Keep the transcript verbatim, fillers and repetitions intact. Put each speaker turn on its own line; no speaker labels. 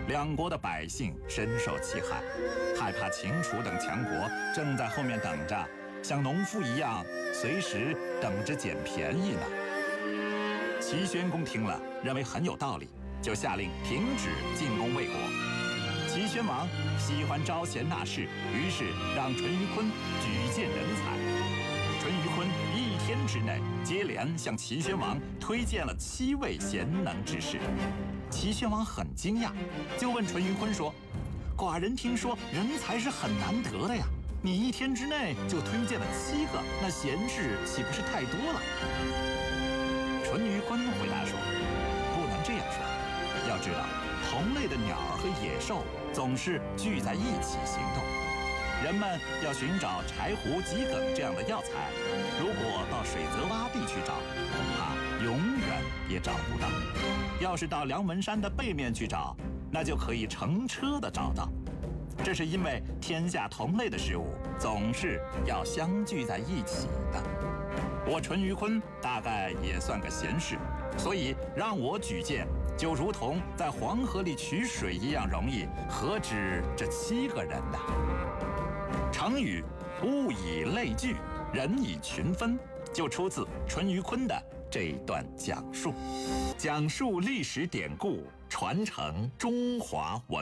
两国的百姓深受其害，害怕秦楚等强国正在后面等着，像农夫一样随时等着捡便宜呢。齐宣公听了，认为很有道理，就下令停止进攻魏国。齐宣王喜欢招贤纳士，于是让淳于髡举荐人才。淳于髡一天之内接连向齐宣王推荐了七位贤能之士。齐宣王很惊讶，就问淳于髡说：“寡人听说人才是很难得的呀，你一天之内就推荐了七个，那贤士岂不是太多了？”淳于髡回答说：“不能这样说，要知道同类的鸟儿和野兽总是聚在一起行动。人们要寻找柴胡、桔梗这样的药材，如果到水泽洼地去找，恐怕永远也找不到。要是到梁文山的背面去找，那就可以乘车的找到。这是因为天下同类的事物总是要相聚在一起的。我淳于髡大概也算个贤士，所以让我举荐，就如同在黄河里取水一样容易，何止这七个人呢？”成语“物以类聚，人以群分”就出自淳于髡的这一段讲述，讲述历史典故，传承中华文化。